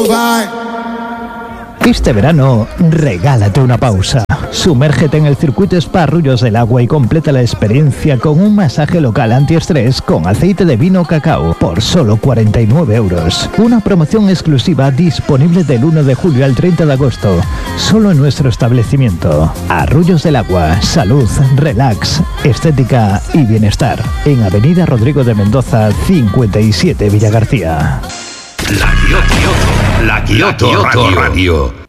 Este verano, regálate una pausa. Sumérgete en el circuito Spa Arroyos del Agua y completa la experiencia con un masaje local antiestrés con aceite de vino cacao por solo 49 euros. Una promoción exclusiva disponible del 1 de julio al 30 de agosto. Solo en nuestro establecimiento. Arroyos del Agua. Salud, relax, estética y bienestar. En Avenida Rodrigo de Mendoza, 57 Villagarcía. La Kioto Radio.